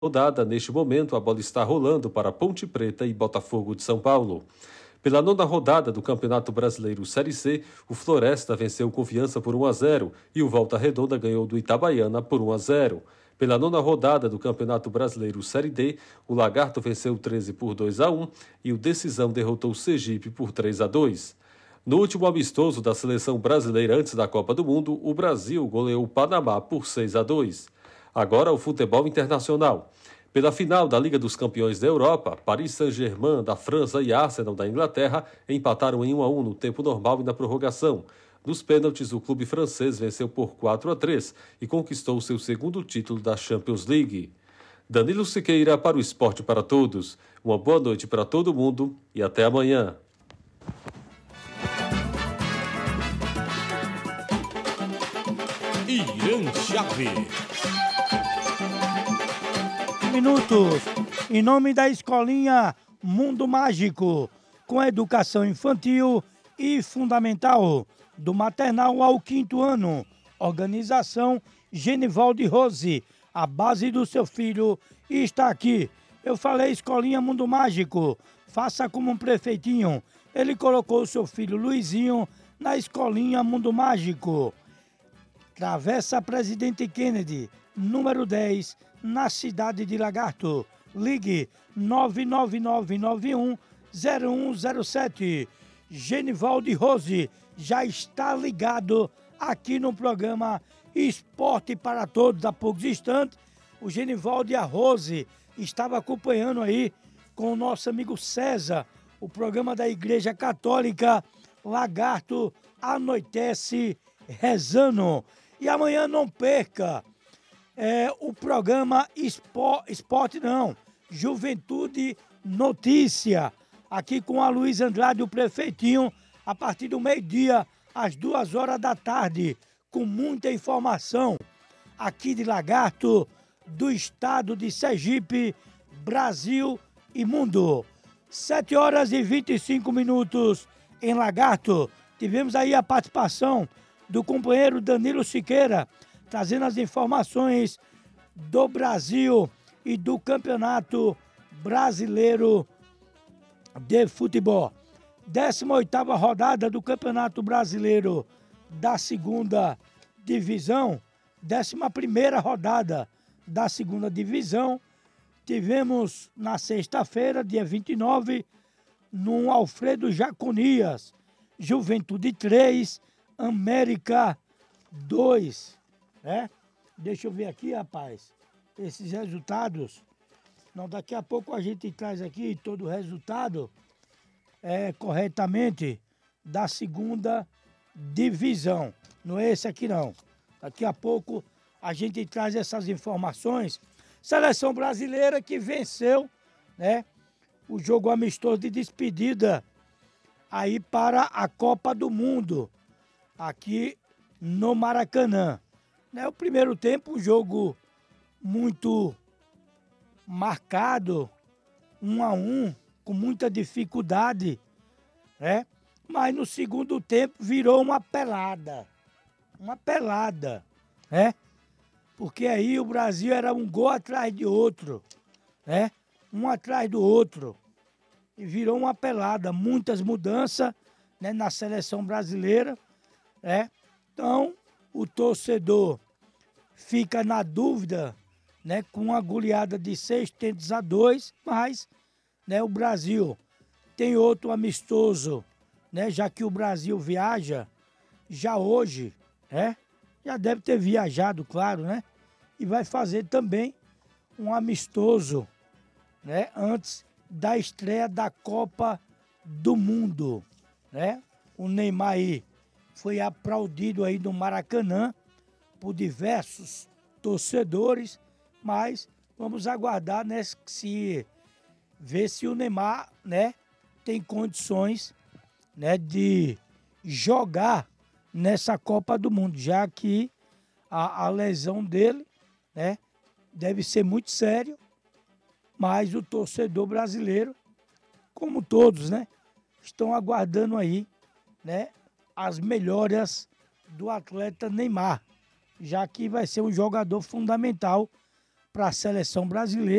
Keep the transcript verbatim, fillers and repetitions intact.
rodada, neste momento, a bola está rolando para Ponte Preta e Botafogo de São Paulo. Pela nona rodada do Campeonato Brasileiro Série C, o Floresta venceu o Confiança por um a zero e o Volta Redonda ganhou do Itabaiana por um a zero. Pela nona rodada do Campeonato Brasileiro Série D, o Lagarto venceu o treze por dois a um e o Decisão derrotou o Sergipe por três a dois. No último amistoso da seleção brasileira antes da Copa do Mundo, o Brasil goleou o Panamá por seis a dois. Agora o futebol internacional. Pela final da Liga dos Campeões da Europa, Paris Saint-Germain da França e Arsenal da Inglaterra empataram em um a um no tempo normal e na prorrogação. Nos pênaltis, o clube francês venceu por quatro a três e conquistou seu segundo título da Champions League. Danilo Siqueira para o Esporte para Todos. Uma boa noite para todo mundo e até amanhã. Irã Chave. Minutos, em nome da Escolinha Mundo Mágico, com educação infantil e fundamental, do maternal ao quinto ano. Organização Genivaldo Rose, a base do seu filho está aqui. Eu falei Escolinha Mundo Mágico, faça como um prefeitinho. Ele colocou o seu filho Luizinho na Escolinha Mundo Mágico. Travessa Presidente Kennedy, número dez, na cidade de Lagarto. Ligue nove nove nove nove um zero um zero sete. Genivaldo Rose já está ligado aqui no programa Esporte para Todos. Há poucos instantes, o Genivaldo e a Rose estavam acompanhando aí com o nosso amigo César, o programa da Igreja Católica Lagarto Anoitece Rezando. E amanhã não perca é, o programa Espo, Esporte não, Juventude Notícia, aqui com a Luiz Andrade, o prefeitinho, a partir do meio-dia, às duas horas da tarde, com muita informação aqui de Lagarto, do estado de Sergipe, Brasil e mundo. sete horas e vinte e cinco minutos em Lagarto. Tivemos aí a participação do companheiro Danilo Siqueira, trazendo as informações do Brasil e do Campeonato Brasileiro de Futebol. décima oitava rodada do Campeonato Brasileiro da Segunda Divisão, décima primeira rodada da Segunda Divisão. Tivemos na sexta-feira, dia vinte e nove, no Alfredo Jaconias, Juventude três, América dois, né? Deixa eu ver aqui, rapaz, esses resultados. Não, daqui a pouco a gente traz aqui todo o resultado é, corretamente da segunda divisão. Não é esse aqui não. Daqui a pouco a gente traz essas informações. Seleção brasileira que venceu, né, o jogo amistoso de despedida aí para a Copa do Mundo, aqui no Maracanã. Né, o primeiro tempo, um jogo muito marcado, um a um, com muita dificuldade, né? Mas no segundo tempo virou uma pelada, uma pelada, né? Porque aí o Brasil era um gol atrás de outro, né? Um atrás do outro. E virou uma pelada, muitas mudanças, né, na seleção brasileira, né? Então, o torcedor fica na dúvida, né, com uma goleada de seis tentos a dois, mas, né, o Brasil tem outro amistoso, né, já que o Brasil viaja já hoje, né? Já deve ter viajado, claro, né? E vai fazer também um amistoso, né, antes da estreia da Copa do Mundo, né? O Neymar aí foi aplaudido aí no Maracanã por diversos torcedores, mas vamos aguardar, né, se ver se o Neymar, né, tem condições, né, de jogar nessa Copa do Mundo, já que a, a lesão dele, né, deve ser muito sério, mas o torcedor brasileiro, como todos, né, estão aguardando aí, né, as melhoras do atleta Neymar, já que vai ser um jogador fundamental para a seleção brasileira.